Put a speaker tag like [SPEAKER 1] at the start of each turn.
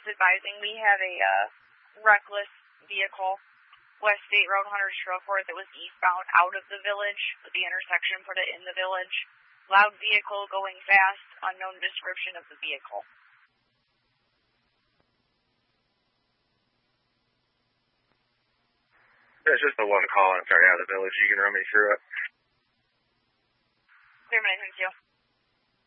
[SPEAKER 1] just advising, we have a reckless vehicle, West State Road, Hunters Trail Court, that was eastbound out of the village, with the intersection put it in the village. Loud vehicle going fast, unknown description of the vehicle.
[SPEAKER 2] It's just the one call and sorry out of the village. You can run me through it.
[SPEAKER 1] Clear, thank you.